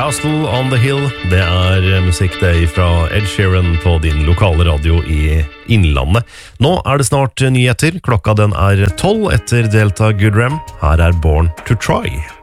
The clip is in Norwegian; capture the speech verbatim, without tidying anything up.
Castle on the Hill, det er musikk det fra Ed Sheeran på din lokale radio i Innlandet. Nå er det snart nyheter, klokka den er tolv etter Delta Goodrem. Her er Born to Try.